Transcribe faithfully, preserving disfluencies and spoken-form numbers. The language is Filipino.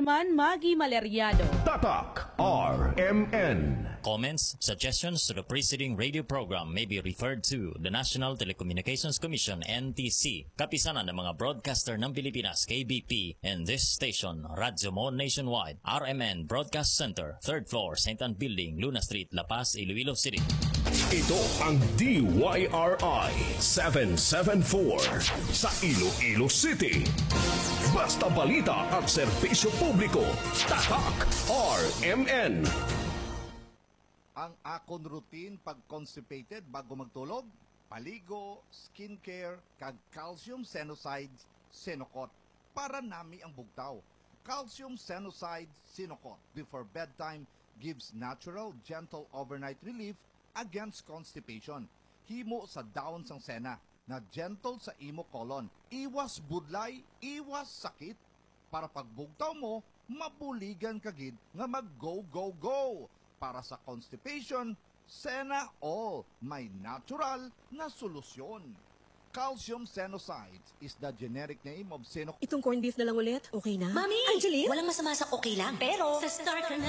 naman Maggie Maleriado. Tatak R M N. Comments, suggestions to the preceding radio program may be referred to the National Telecommunications Commission N T C, kapisanan ng mga broadcaster ng Pilipinas K B P, and this station, Radyo Mo Nationwide, R M N Broadcast Center, third floor, Saint Anne Building, Luna Street, La Paz, Iloilo City. Ito ang D Y R I seven seven four sa Iloilo City. Basta balita at serbisyo publiko. Tatak R M N. Ang akon routine pag constipated bago magtulog, paligo, skincare, kag calcium senosides, Senokot. Para nami ang bugtaw. Calcium senosides, Senokot before bedtime gives natural, gentle overnight relief against constipation. Himo sa daon sang sena na gentle sa imo colon. Iwas budlay, iwas sakit. Para pagbugtaw mo, mabuligan kagid nga mag go go go. Para sa constipation, Sena All, may natural na solusyon. Calcium Senosides is the generic name of Senokot. Itong corned beef na lang ulit, okay na? Mami! Angeline? Walang masama sa okay lang. Pero, sa start ka na.